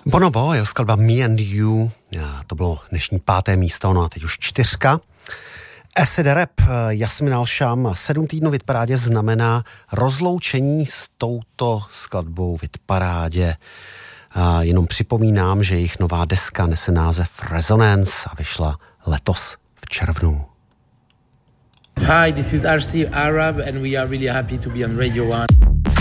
Bonobo, jeho skladba Me and You, to bylo dnešní 5. místo, no a teď už 4. Acid Rap, Jasmin Al-Sham, 7 týdnů v hitparádě znamená rozloučení s touto skladbou v hitparádě. Jenom připomínám, že jejich nová deska nese název Resonance a vyšla letos v červnu. Hi, this is RC Arab and we are really happy to be on Radio 1.